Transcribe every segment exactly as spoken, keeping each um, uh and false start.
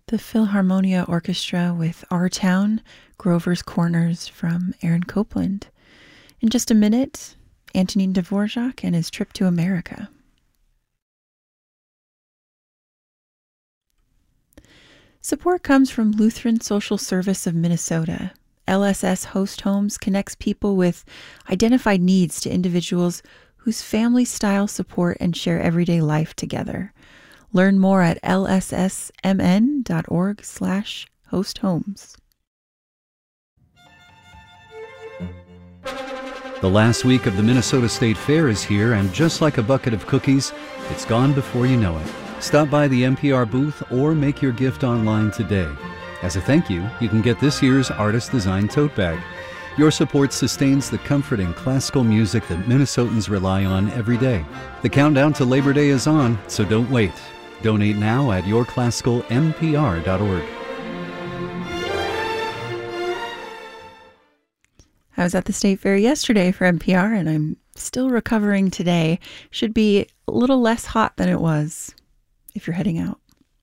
The Philharmonia Orchestra with Our Town, Grover's Corners from Aaron Copland. In just a minute, Antonin Dvorak and his trip to America. Support comes from Lutheran Social Service of Minnesota. L S S Host Homes connects people with identified needs to individuals whose families style support and share everyday life together. Learn more at l s s m n dot org slash host homes. The last week of the Minnesota State Fair is here, and just like a bucket of cookies, it's gone before you know it. Stop by the N P R booth or make your gift online today. As a thank you, you can get this year's Artist Design Tote Bag. Your support sustains the comforting classical music that Minnesotans rely on every day. The countdown to Labor Day is on, so don't wait. Donate now at your classical n p r dot org. I was at the State Fair yesterday for N P R, and I'm still recovering today. Should be a little less hot than it was if you're heading out.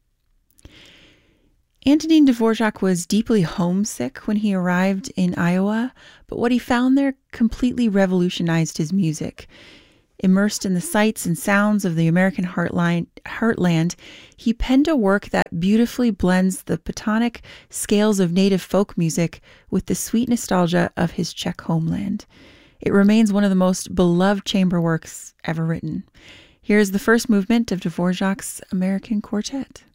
Antonin Dvorak was deeply homesick when he arrived in Iowa, but what he found there completely revolutionized his music. Immersed in the sights and sounds of the American heartline, heartland, he penned a work that beautifully blends the pentatonic scales of native folk music with the sweet nostalgia of his Czech homeland. It remains one of the most beloved chamber works ever written. Here's the first movement of Dvorak's American Quartet.